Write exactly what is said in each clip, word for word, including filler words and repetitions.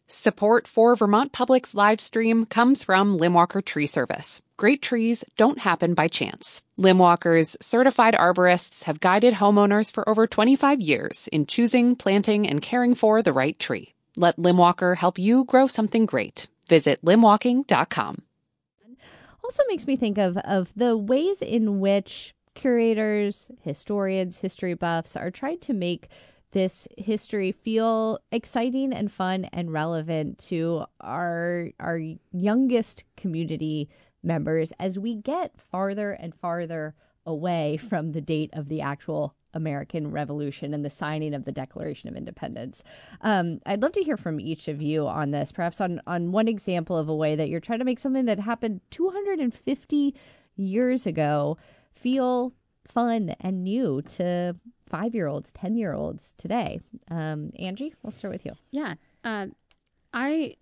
Support for Vermont Public's live stream comes from Limwalker Tree Service. Great trees don't happen by chance. Limwalker's certified arborists have guided homeowners for over twenty-five years in choosing, planting, and caring for the right tree. Let Limwalker help you grow something great. Visit limwalking dot com. Also makes me think of, of the ways in which curators, historians, history buffs are trying to make this history feel exciting and fun and relevant to our our youngest community members as we get farther and farther away from the date of the actual American Revolution and the signing of the Declaration of Independence. Um, I'd love to hear from each of you on this, perhaps on, on one example of a way that you're trying to make something that happened two hundred fifty years ago feel fun and new to five-year-olds, ten-year-olds today. Um, Angie, we'll start with you. Yeah. Uh, I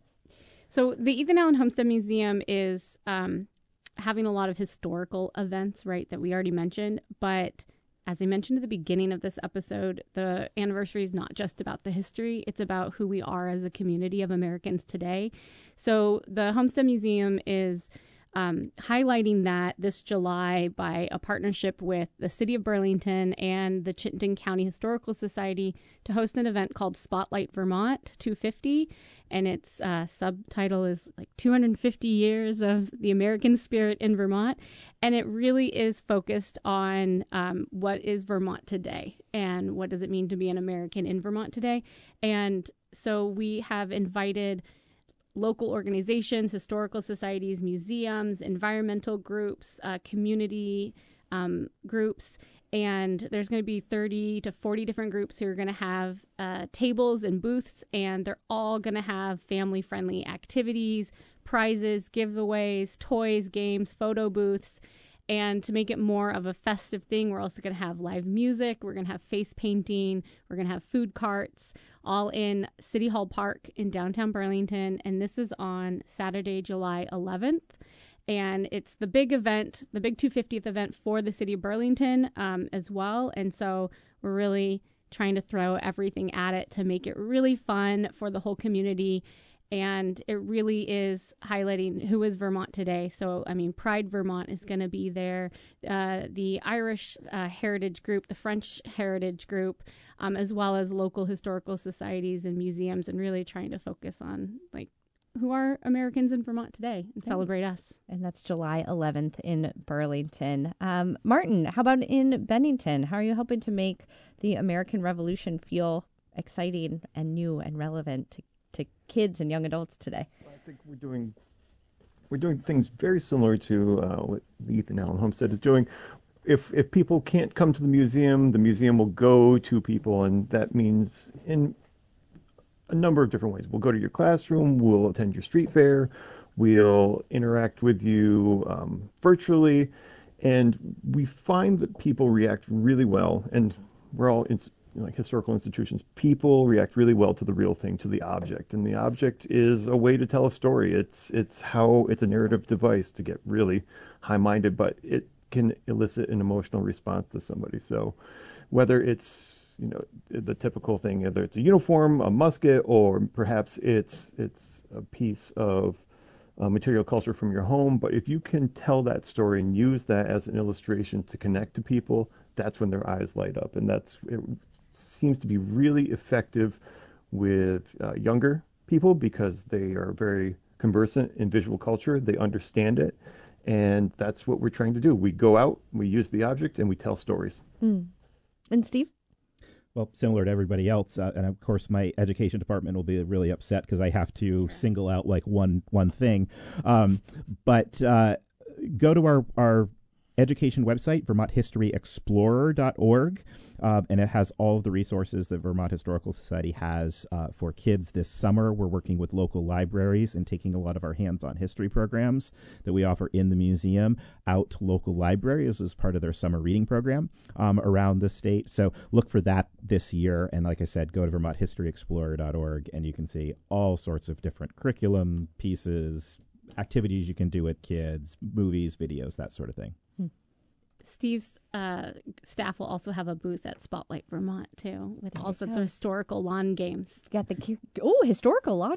So the Ethan Allen Homestead Museum is um, having a lot of historical events, right, that we already mentioned. But as I mentioned at the beginning of this episode, the anniversary is not just about the history. It's about who we are as a community of Americans today. So the Homestead Museum is Um, highlighting that this July by a partnership with the City of Burlington and the Chittenden County Historical Society to host an event called Spotlight Vermont two fifty. And its uh, subtitle is like two hundred fifty years of the American spirit in Vermont. And it really is focused on um, what is Vermont today and what does it mean to be an American in Vermont today. And so we have invited local organizations, historical societies, museums, environmental groups, uh, community um, groups, and there's going to be thirty to forty different groups who are going to have uh, tables and booths, and they're all going to have family-friendly activities, prizes, giveaways, toys, games, photo booths. And to make it more of a festive thing, we're also going to have live music. We're going to have face painting. We're going to have food carts, all in City Hall Park in downtown Burlington. And this is on Saturday, July eleventh. And it's the big event, the big two hundred fiftieth event for the city of Burlington um, as well. And so we're really trying to throw everything at it to make it really fun for the whole community. And it really is highlighting who is Vermont today. So, I mean, Pride Vermont is going to be there. Uh, the Irish uh, Heritage Group, the French Heritage Group, um, as well as local historical societies and museums, and really trying to focus on, like, who are Americans in Vermont today and yeah. celebrate us. And that's July eleventh in Burlington. Um, Martin, how about in Bennington? How are you helping to make the American Revolution feel exciting and new and relevant to to kids and young adults today? I think we're doing we're doing things very similar to uh, what the Ethan Allen Homestead is doing. If if people can't come to the museum, the museum will go to people, and that means in a number of different ways. We'll go to your classroom, we'll attend your street fair, we'll interact with you um, virtually, and we find that people react really well, and we're all in, like historical institutions, people react really well to the real thing, to the object. And the object is a way to tell a story. It's it's how it's a narrative device to get really high-minded, but it can elicit an emotional response to somebody. So whether it's, you know, the typical thing, whether it's a uniform, a musket, or perhaps it's it's a piece of uh, material culture from your home, but if you can tell that story and use that as an illustration to connect to people, that's when their eyes light up. And that's it seems to be really effective with uh, younger people because they are very conversant in visual culture. They understand it. And that's what we're trying to do. We go out, we use the object, and we tell stories. Mm. And Steve? Well, similar to everybody else, uh, and of course my education department will be really upset because I have to single out like one one thing. Um, but uh, go to our, our education website, vermont history explorer dot org, uh, and it has all of the resources that Vermont Historical Society has uh, for kids this summer. We're working with local libraries and taking a lot of our hands-on history programs that we offer in the museum out to local libraries as part of their summer reading program um, around the state. So look for that this year. And like I said, go to vermont history explorer dot org and you can see all sorts of different curriculum pieces, activities you can do with kids, movies, videos, that sort of thing. Steve's uh, staff will also have a booth at Spotlight Vermont, too, with There all you sorts go. of historical lawn games. Got the oh historical lawn